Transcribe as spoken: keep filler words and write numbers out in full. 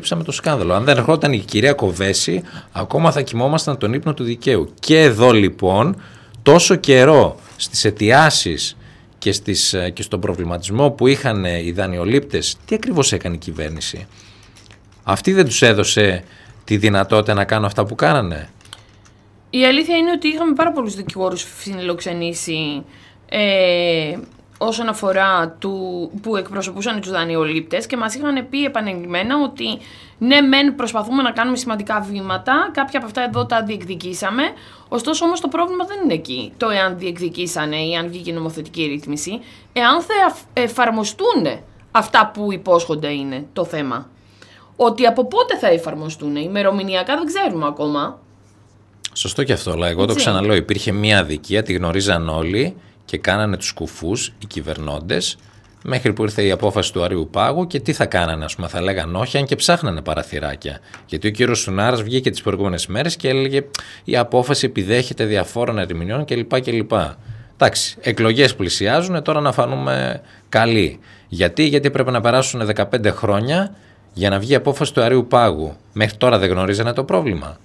ανακαλύψαμε το σκάνδαλο. Αν δεν ερχόταν η κυρία Κοβέση, ακόμα θα κοιμόμασταν τον ύπνο του δικαίου. Και εδώ λοιπόν, τόσο καιρό στις αιτιάσεις και, στις, και στον προβληματισμό που είχαν οι δανειολήπτες, τι ακριβώς έκανε η κυβέρνηση? Αυτή δεν τους έδωσε τη δυνατότητα να κάνουν αυτά που κάνανε? Η αλήθεια είναι ότι είχαμε πάρα πολλούς δικηγόρους φιλοξενήσει ε, όσον αφορά του, που εκπροσωπούσαν τους δανειολήπτες και μας είχαν πει επανειλημμένα ότι ναι μεν προσπαθούμε να κάνουμε σημαντικά βήματα, κάποια από αυτά εδώ τα διεκδικήσαμε, ωστόσο όμως το πρόβλημα δεν είναι εκεί το εάν διεκδικήσανε ή αν βγήκε νομοθετική ρύθμιση, εάν θα εφαρμοστούν αυτά που υπόσχονται είναι το θέμα. Ότι από πότε θα εφαρμοστούν, ημερομηνιακά δεν ξέρουμε ακόμα. Σωστό και αυτό, αλλά εγώ Έτσι. το ξαναλέω, υπήρχε μία αδικία, τη γνωρίζαν όλοι και κάνανε τους κουφούς οι κυβερνώντες μέχρι που ήρθε η απόφαση του Αρείου Πάγου και τι θα κάνανε, ας πούμε, θα λέγαν όχι, αν και ψάχνανε παραθυράκια. Γιατί ο κύριος Σουνάρας βγήκε τις προηγούμενες μέρες και έλεγε η απόφαση επιδέχεται διαφόρων ερμηνεών κλπ. κλπ. Εντάξει, εκλογές πλησιάζουν, τώρα να φανούμε καλοί. Γιατί, Γιατί πρέπει να περάσουν δεκαπέντε χρόνια για να βγει η απόφαση του Αρείου Πάγου. Μέχρι τώρα δεν γνωρίζανε το πρόβλημα.